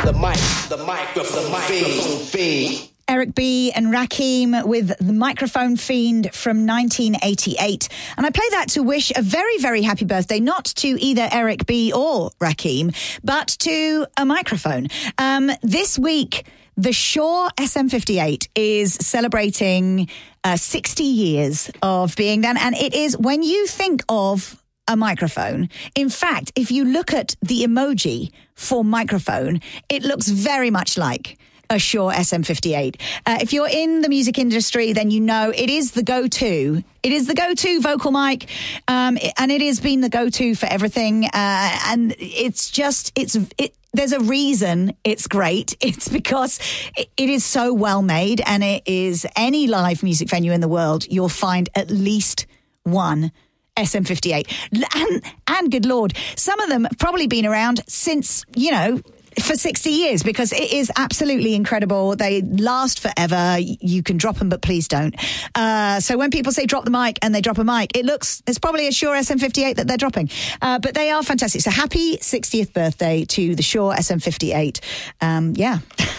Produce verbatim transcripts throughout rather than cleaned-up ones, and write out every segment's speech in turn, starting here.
the mic, the microphone, the microphone fiend. Eric B. and Rakim with The Microphone Fiend from nineteen eighty-eight. And I play that to wish a very, very happy birthday, not to either Eric B. or Rakim, but to a microphone. Um, this week, the Shure S M fifty-eight is celebrating uh, sixty years of being done. And it is, when you think of a microphone, in fact, if you look at the emoji for microphone, it looks very much like a Shure S M fifty-eight. Uh, if you're in the music industry, then you know it is the go-to. It is the go-to vocal mic, um, and it has been the go-to for everything. Uh, and it's just, it's it. There's a reason it's great. It's because it, it is so well made, and it is any live music venue in the world, you'll find at least one S M fifty-eight. And, and good Lord, some of them have probably been around since, you know, for sixty years, because it is absolutely incredible. They last forever. You can drop them, but please don't. Uh, so when people say drop the mic and they drop a mic, it looks, it's probably a Shure S M fifty-eight that they're dropping. Uh, but they are fantastic. So happy sixtieth birthday to the Shure S M fifty-eight. Um, yeah.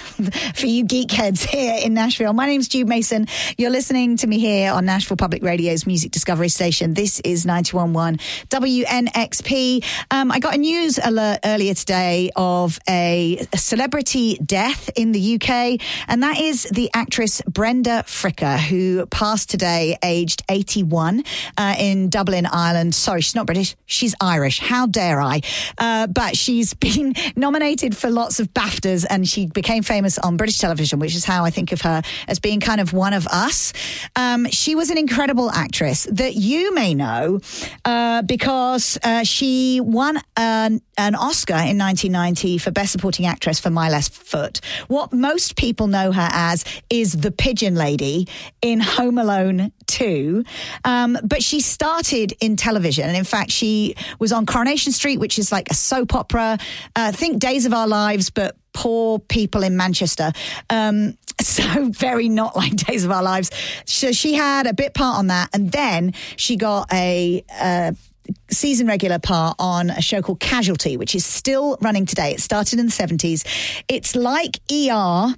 For you geek heads here in Nashville. My name's Jude Mason. You're listening to me here on Nashville Public Radio's Music Discovery Station. This is ninety-one point one W N X P. Um, I got a news alert earlier today of a celebrity death in the U K, and that is the actress Brenda Fricker, who passed today, aged eighty-one, uh, in Dublin, Ireland. Sorry, she's not British. She's Irish. How dare I? Uh, but she's been nominated for lots of BAFTAs, and she became famous on British television, which is how I think of her as being kind of one of us. Um, she was an incredible actress that you may know uh, because uh, she won an, an Oscar in nineteen ninety for Best Supporting Actress for My Left Foot. What most people know her as is the Pigeon Lady in Home Alone two. Um, but she started in television. And in fact, she was on Coronation Street, which is like a soap opera. Uh, think Days of Our Lives, but poor people in Manchester. Um, so very not like Days of Our Lives. So she had a bit part on that. And then she got a... Uh, season regular part on a show called Casualty, which is still running today. It started in the seventies. It's like E R,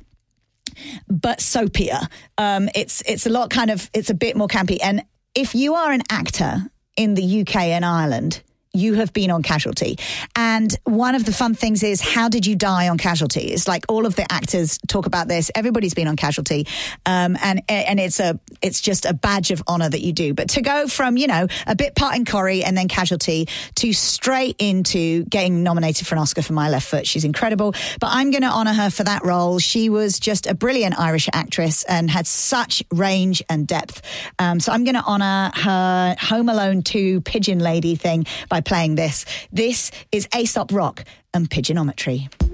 but soapier. Um, it's it's a lot kind of, it's a bit more campy. And if you are an actor in the U K and Ireland, you have been on Casualty. And one of the fun things is, how did you die on Casualty? It's like all of the actors talk about this. Everybody's been on Casualty. Um, and and it's a it's just a badge of honor that you do. But to go from, you know, a bit part in Corrie and then Casualty to straight into getting nominated for an Oscar for My Left Foot, she's incredible. But I'm going to honor her for that role. She was just a brilliant Irish actress and had such range and depth. Um, so I'm going to honor her Home Alone two Pigeon Lady thing by playing this. This is Aesop Rock and Pigeonometry.